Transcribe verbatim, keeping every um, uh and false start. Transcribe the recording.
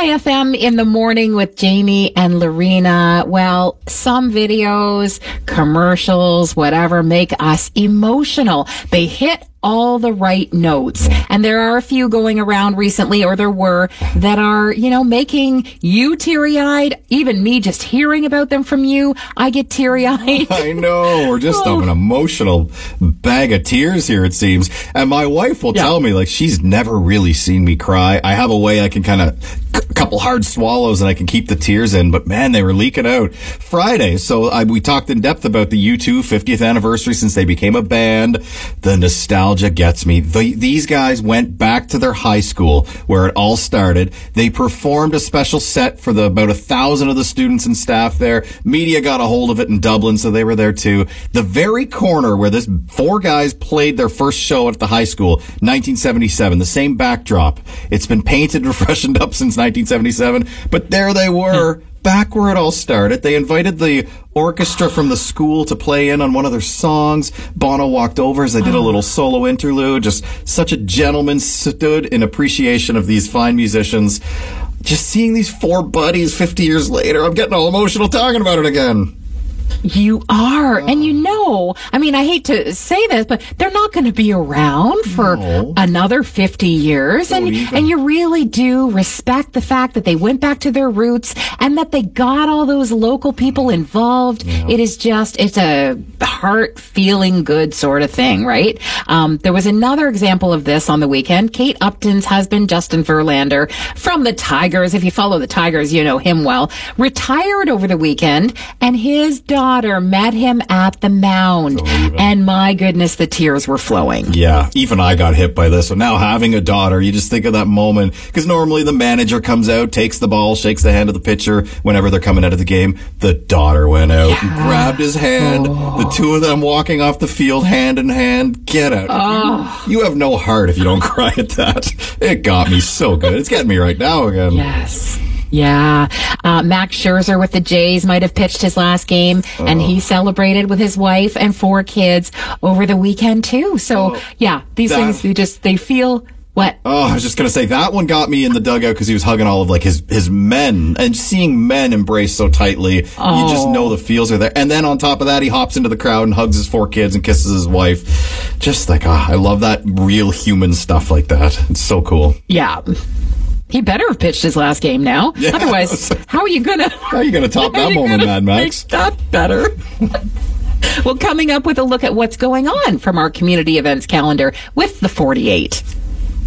F M in the morning with Jamie and Lorena. Well, some videos, commercials, whatever, make us emotional. They hit all the right notes. And there are a few going around recently, or there were, that are, you know, making you teary-eyed. Even me just hearing about them from you, I get teary-eyed. I know. We're just oh. an emotional bag of tears here, it seems. And my wife will yeah. tell me, like, she's never really seen me cry. I have a way I can kind of, a couple hard swallows and I can keep the tears in. But man, they were leaking out Friday. So I, we talked in depth about the U two fiftieth anniversary since they became a band. The nostalgia gets me. The, these guys went back to their high school where it all started. They performed a special set for the about a thousand of the students and staff there. Media got a hold of it in Dublin, so they were there too. The very corner where this four guys played their first show at the high school, nineteen seventy-seven, the same backdrop. It's been painted and freshened up since nineteen seventy-seven, but there they were. Back where it all started. They invited the orchestra from the school to play in on one of their songs. Bono walked over as they did a little solo interlude. Just such a gentleman stood in appreciation of these fine musicians. Just seeing these four buddies fifty years later, I'm getting all emotional talking about it again. You are. Oh. And you know, I mean, I hate to say this, but they're not going to be around for no. another fifty years. Don't and even. And you really do respect the fact that they went back to their roots and that they got all those local people involved. Yeah. It is just, it's a heart feeling good sort of thing, right? Um, there was another example of this on the weekend. Kate Upton's husband, Justin Verlander, from the Tigers, if you follow the Tigers, you know him well, retired over the weekend, and his daughter met him at the mound. Oh, and my goodness, the tears were flowing. Yeah, even I got hit by this. So now having a daughter, you just think of that moment, because normally the manager comes out, takes the ball, shakes the hand of the pitcher whenever they're coming out of the game. The daughter went out yeah. and grabbed his hand. Oh. The two of them walking off the field hand in hand. Get out. Oh. You, you have no heart if you don't cry at that. It got me so good. It's getting me right now again. Yes. Yeah. Uh, Max Scherzer with the Jays might have pitched his last game, oh. and he celebrated with his wife and four kids over the weekend too. So oh, yeah, these that, things, they just, they feel what? Oh, I was just going to say that one got me in the dugout because he was hugging all of like his, his men, and seeing men embrace so tightly, oh. you just know the feels are there. And then on top of that, he hops into the crowd and hugs his four kids and kisses his wife. Just like, oh, I love that real human stuff like that. It's so cool. Yeah. He better have pitched his last game now. Yeah. Otherwise, how are you gonna? How are you gonna top that moment, Mad Max? Make that better. Well, coming up with a look at what's going on from our community events calendar with the forty-eight.